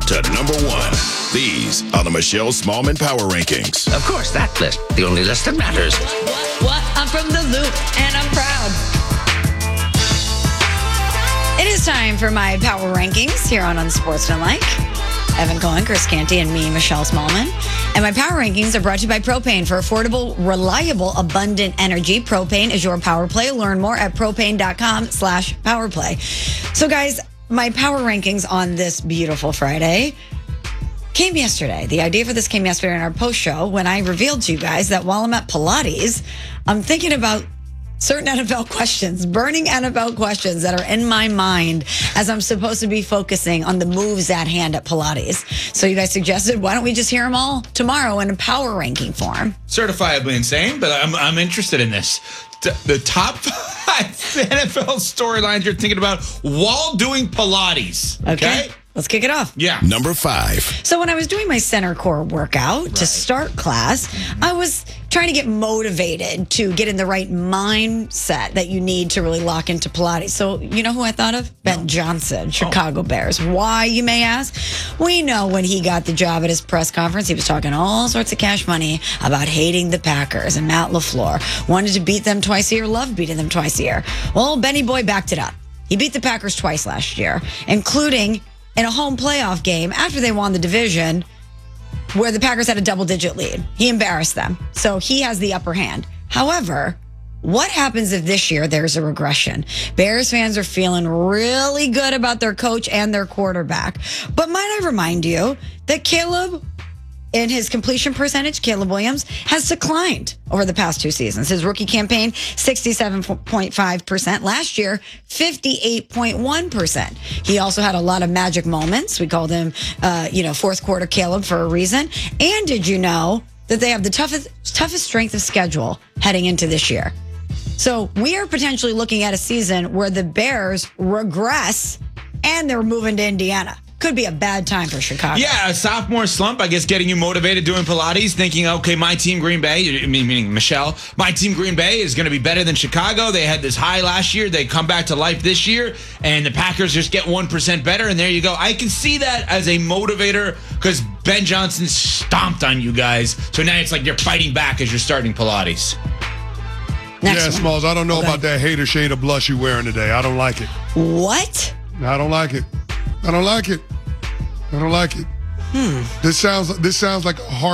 to number 1. These are the Michelle Smallman Power Rankings. Of course, that list. The only list that matters. What? I'm from the Loop, and I'm proud. It is time for my Power Rankings here on Unsportsmanlike. Evan Cohen, Chris Canty, and me, Michelle Smallman. And my Power Rankings are brought to you by Propane. For affordable, reliable, abundant energy, Propane is your power play. Learn more at propane.com/powerplay. So, guys, my Power Rankings on this beautiful Friday came yesterday. The idea for this came yesterday in our post show when I revealed to you guys that while I'm at Pilates, I'm thinking about certain NFL questions, burning NFL questions that are in my mind as I'm supposed to be focusing on the moves at hand at Pilates. So you guys suggested, why don't we just hear them all tomorrow in a power ranking form? Certifiably insane, but I'm interested in this. The top 5 NFL storylines you're thinking about while doing Pilates. Okay? Let's kick it off. Yeah. Number 5. So when I was doing my center core workout to start class, I was trying to get motivated to get in the right mindset that you need to really lock into Pilates. So you know who I thought of? Ben Johnson, Chicago Bears. Why, you may ask? We know when he got the job at his press conference, he was talking all sorts of cash money about hating the Packers, and Matt LaFleur wanted to beat them twice a year, loved beating them twice a year. Well, Benny Boy backed it up. He beat the Packers twice last year, including in a home playoff game after they won the division where the Packers had a double-digit lead. He embarrassed them. So he has the upper hand. However, what happens if this year there's a regression? Bears fans are feeling really good about their coach and their quarterback. But might I remind you that Caleb, in his completion percentage, Caleb Williams, has declined over the past 2 seasons. His rookie campaign, 67.5%. Last year, 58.1%. He also had a lot of magic moments. We called him, fourth quarter Caleb for a reason. And did you know that they have the toughest strength of schedule heading into this year? So we are potentially looking at a season where the Bears regress and they're moving to Indiana. Could be a bad time for Chicago. Yeah, a sophomore slump, I guess, getting you motivated doing Pilates, thinking, okay, my team Green Bay, meaning Michelle, my team Green Bay is going to be better than Chicago. They had this high last year. They come back to life this year, and the Packers just get 1% better, and there you go. I can see that as a motivator because Ben Johnson stomped on you guys. So now it's like you're fighting back as you're starting Pilates. Next one. Smalls, I don't know about that hater shade of blush you wearing today. I don't like it. What? I don't like it. I don't like it. I don't like it. This sounds like a hard